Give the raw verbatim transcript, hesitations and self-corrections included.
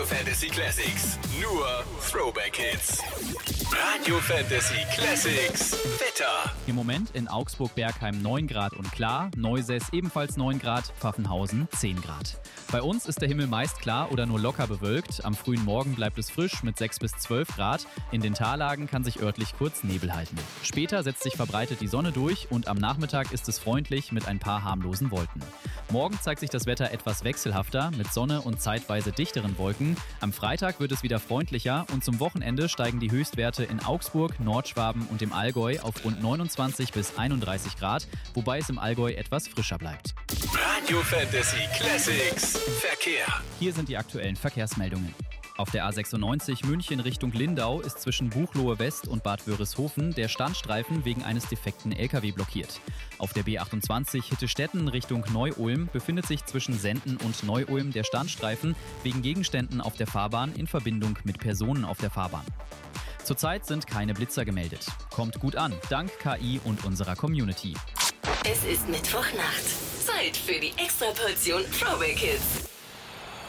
Fantasy Classics. Nur Throwback Hits. Radio Fantasy Classics. Wetter. Im Moment in Augsburg-Bergheim neun Grad und klar, Neusäß ebenfalls neun Grad, Pfaffenhausen zehn Grad. Bei uns ist der Himmel meist klar oder nur locker bewölkt. Am frühen Morgen bleibt es frisch mit sechs bis zwölf Grad. In den Tallagen kann sich örtlich kurz Nebel halten. Später setzt sich verbreitet die Sonne durch und am Nachmittag ist es freundlich mit ein paar harmlosen Wolken. Morgen zeigt sich das Wetter etwas wechselhafter mit Sonne und zeitweise dichteren Wolken. Am Freitag wird es wieder freundlicher und zum Wochenende steigen die Höchstwerte in Augsburg, Nordschwaben und im Allgäu auf rund neunundzwanzig bis einunddreißig Grad, wobei es im Allgäu etwas frischer bleibt. Radio Fantasy Classics. Verkehr. Hier sind die aktuellen Verkehrsmeldungen. Auf der A sechsundneunzig München Richtung Lindau ist zwischen Buchloe West und Bad Wörishofen der Standstreifen wegen eines defekten L K W blockiert. Auf der B achtundzwanzig Hittestetten Richtung Neu-Ulm befindet sich zwischen Senden und Neu-Ulm der Standstreifen wegen Gegenständen auf der Fahrbahn in Verbindung mit Personen auf der Fahrbahn. Zurzeit sind keine Blitzer gemeldet. Kommt gut an, dank K I und unserer Community. Es ist Mittwochnacht. Zeit für die Extraportion Throwback Hits.